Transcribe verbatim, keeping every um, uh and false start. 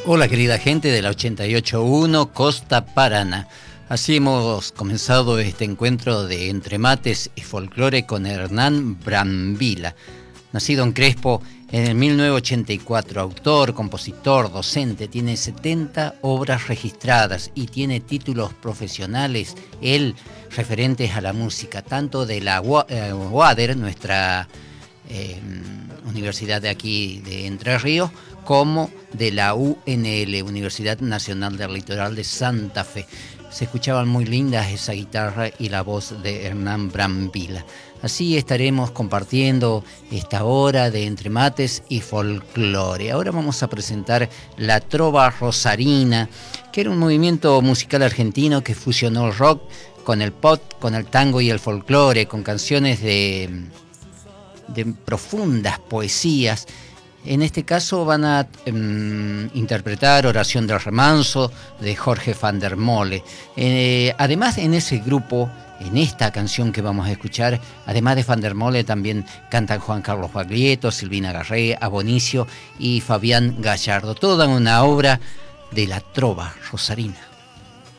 Hola querida gente de la ochenta y ocho punto uno Costa Paraná. Así hemos comenzado este encuentro de Entre Mates y Folclore con Hernán Brambila. Nacido en Crespo en el mil novecientos ochenta y cuatro, autor, compositor, docente, tiene setenta obras registradas y tiene títulos profesionales, él, referentes a la música, tanto de la U A D E R, nuestra eh, universidad de aquí de Entre Ríos, como de la U N L, Universidad Nacional del Litoral de Santa Fe. Se escuchaban muy lindas esa guitarra y la voz de Hernán Brambila. Así estaremos compartiendo esta hora de Entre Mates y Folclore. Ahora vamos a presentar la Trova Rosarina, que era un movimiento musical argentino que fusionó el rock con el pop, con el tango y el folclore, con canciones de, de profundas poesías. En este caso van a um, interpretar Oración del Remanso de Jorge van der Mole. Eh, además, en ese grupo, en esta canción que vamos a escuchar, además de van der Mole, también cantan Juan Carlos Baglietto, Silvina Garré, Abonicio y Fabián Gallardo. Toda una obra de la Trova Rosarina.